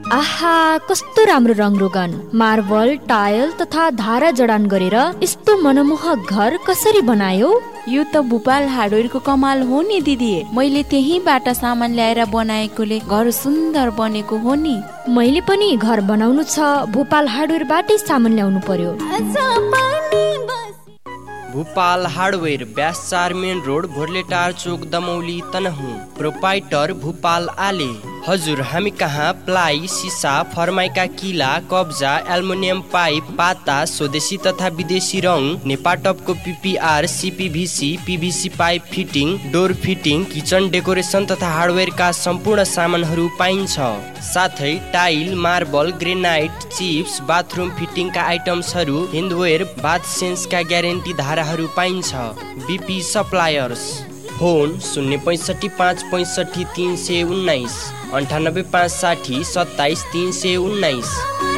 आहा, कस्तो राम्रो रङरोगन, marble, tile तथा धारा जडान गरेर यस्तो मनमोहक घर कसरी बनायो? यो त भोपाल हार्डवेयरको कमाल हो नि दिदी। मैले त्यहीबाट सामान ल्याएर बनाएकोले घर सुन्दर बनेको हो नि। मैले पनि घर बनाउनु छ, भोपाल हार्डवेयरबाटै सामान ल्याउनु पर्यो। भोपाल हार्डवेयर, व्यास 4 मेन रोड, भोरलेटार चोक, दमौली, तनहुँ। प्रोपाइटर भोपाल आले। हजुर, हामी कहाँ प्लाई, सिसा, फर्माइका किला, कब्जा, एल्युमिनियम पाइप, पाता, स्वदेशी तथा विदेशी रङ, नेपाटपको PPR, सीपीभीसी, पीभीसी pipe fitting, door fitting, kitchen decoration तथा हार्डवेयरका सम्पूर्ण सामानहरू पाइन्छ। साथै tile, marble, granite, chips, bathroom फिटिङका आइटम्सहरू, हिन्दवेयर, बाथ सेन्सका ग्यारेन्टी धाराहरू पाइन्छ। BP suppliers. फोन 065 565 319, 98 560 27 319।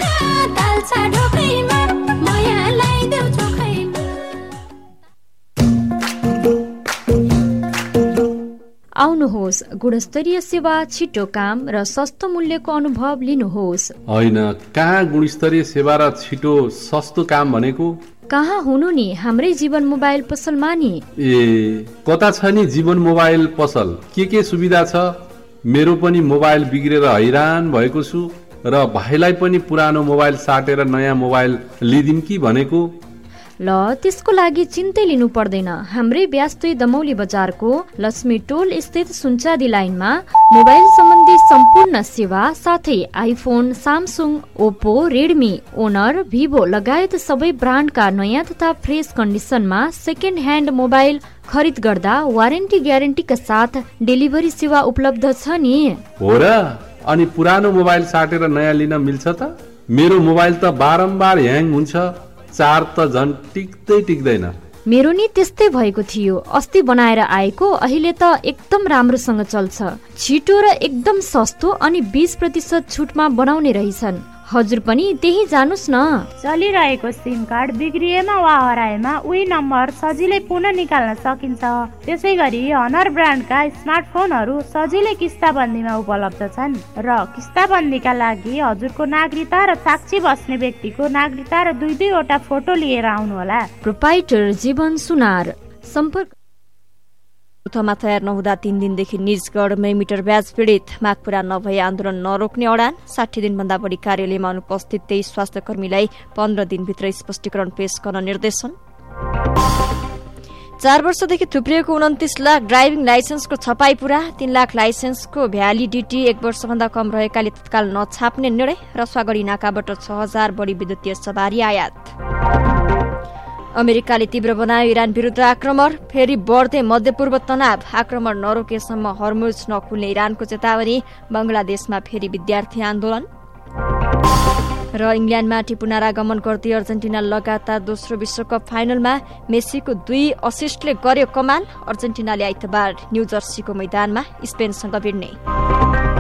आउनुहोस्, गुणस्तरीय सेवा, छिटो काम र सस्तो मूल्यको अनुभव लिनुहोस्। होइन, कहाँ गुणस्तरीय सेवा र छिटो सस्तो काम भनेको? कहाँ हुनु नि, हाम्रै जीवन मोबाइल पसलमा नि। ए, कता छ नि जीवन मोबाइल पसल? के सुविधा छ? मेरो पनि मोबाइल बिग्रेर हैरान भएको छु र भाइलाई पनि पुरानो मोबाइल साटेर नयाँ मोबाइल लिदिम कि भनेको। ल, त्यसको लागि चिन्तै लिनु पर्दैन। हाम्रै ब्यास्तै दमौली बजारको लक्ष्मी टोल स्थित सुनचादी लाइनमा मोबाइल सम्बन्धी सम्पूर्ण सेवा, साथै iPhone, Samsung, Oppo, Redmi, owner, Vivo लगायत सबै ब्रान्डका नयाँ तथा फ्रेस कन्डिसनमा सेकेन्ड ह्यान्ड मोबाइल खरिद गर्दा वारेन्टी ग्यारेन्टीका साथ डेलिभरी सेवा उपलब्ध छ नि। हो र? अनि पुरानो मोबाइल साटेर नयाँ लिन मिल्छ त? मेरो मोबाइल त बारम्बार ह्याङ हुन्छ, चार्ज त झन् टिक्दैन। मेरो नि त्यस्तै भएको थियो। अस्ति बनाएर आएको, अहिले त एकदम राम्रोसँग चल्छ। छिटो र एकदम सस्तो अनि 20% छुटमा बनाउने रहेछन्। हजुर पनि त्यही जानुस् न। चलिरहेको सिम कार्ड बिग्रिएमा वा हराएमा उही नम्बर सजिलै पुनः निकाल्न सकिन्छ। त्यसै गरी हनर ब्रान्डका स्मार्टफोनहरू सजिलै किस्ताबन्दीमा उपलब्ध छन् र किस्ताबन्दीका लागि हजुरको नागरिकता र साक्षी बस्ने व्यक्तिको नागरिकता र दुई-दुईवटा फोटो लिएर आउनुहोला। प्रोपाइटर जीवन सुनार। सम्पर्क बुथमा तयार नहुँदा 3 दिनदेखि निजगढमै मिटर ब्याज पीडित। माग पूरा नभए आन्दोलन नरोक्ने अडान। 60 दिनभन्दा बढी कार्यालयमा अनुपस्थित 23 स्वास्थ्य कर्मीलाई 15 दिनभित्र स्पष्टीकरण पेश गर्न निर्देशन। 4 वर्षदेखि थुप्रिएको 29 लाख ड्राइभिङ लाइसेन्सको छपाई पूरा। 3 लाख लाइसेन्सको भ्यालिडिटी 1 वर्षभन्दा कम रहेकाले तत्काल नछाप्ने निर्णय। रसुवागढी नाकाबाट 6000 बढी विद्युतीय सवारी आयात। अमेरिकाले तीव्र बनायो इरान विरुद्ध आक्रमण। फेरि बढ्दै मध्यपूर्व तनाव। आक्रमण नरोकेसम्म हर्मुज नखुल्ने इरानको चेतावनी। बंगलादेशमा फेरि विद्यार्थी आन्दोलन। र इङ्ल्यान्डमा पुनरागमन गर्दै अर्जेन्टिना लगातार दोस्रो विश्वकप फाइनलमा। मेसीको 2 असिस्टले गर्यो कमाल। अर्जेन्टिनाले आइतबार न्यू जर्सीको मैदानमा स्पेनसँग भिड्ने।